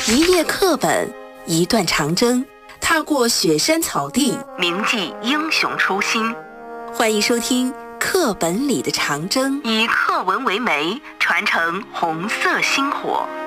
一页课本，一段长征，踏过雪山草地，铭记英雄初心。欢迎收听《课本里的长征》，以课文为媒，传承红色星火。